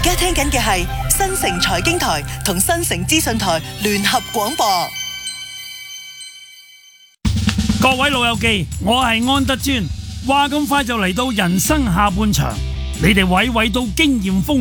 而家聽緊嘅係新城財經台同新城資訊台聯合廣播。 各位老友記，我係安德尊。話咁快就嚟到人生下半場，你哋娓娓都經驗豐